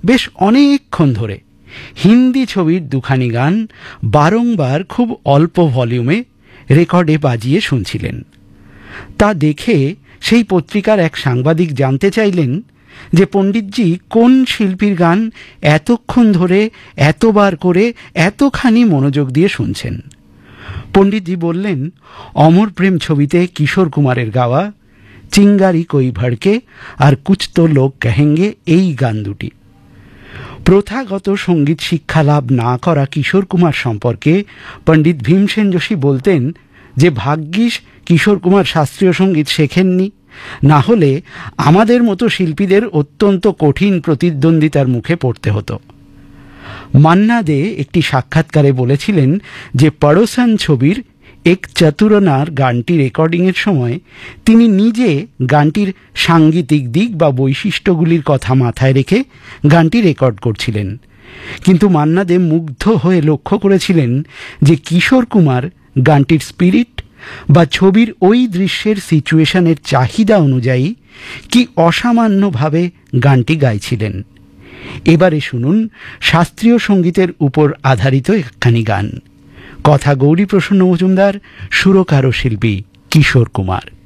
বেশ অনেকক্ষণ ধরে হিন্দি ছবির দুখানি গান বারংবার খুব অল্প ভলিউমে রেকর্ডে বাজিয়ে শুনছিলেন। তা দেখে সেই পত্রিকার এক সাংবাদিক জানতে চাইলেন যে পণ্ডিতজি কোন শিল্পীর গান এতক্ষণ ধরে এতবার করে এতখানি মনোযোগ দিয়ে শুনছেন। পণ্ডিতজি বললেন, অমর প্রেম ছবিতে কিশোর কুমারের গাওয়া চিঙ্গারি কই ভড়কে আর কুছ তো লোক কহেঙ্গে এই গান দুটি। প্রথাগত সঙ্গীত শিক্ষা লাভ না করা কিশোর কুমার সম্পর্কে পণ্ডিত ভীমসেন যোশী বলতেন যে ভাগ্যিস কিশোর কুমার শাস্ত্রীয় সঙ্গীত শেখেননি, না হলে আমাদের মতো শিল্পীদের অত্যন্ত কঠিন প্রতিদ্বন্দ্বিতার মুখে পড়তে হতো। মান্না দে একটি সাক্ষাৎকারে বলেছিলেন যে পড়োসান ছবির এক চতুরনার গানটি রেকর্ডিংয়ের সময় তিনি নিজে গানটির সাঙ্গীতিক দিক বা বৈশিষ্ট্যগুলির কথা মাথায় রেখে গানটি রেকর্ড করছিলেন, কিন্তু মান্না দে মুগ্ধ হয়ে লক্ষ্য করেছিলেন যে কিশোর কুমার গানটির স্পিরিট বা ছবির ওই দৃশ্যের সিচুয়েশনের চাহিদা অনুযায়ী কি অসামান্যভাবে গানটি গাইছিলেন। এবারে শুনুন শাস্ত্রীয় সঙ্গীতের উপর আধারিত একখানি গান। কথা গৌরী প্রসন্ন মজুমদার, সুরকার ও শিল্পী কিশোর কুমার।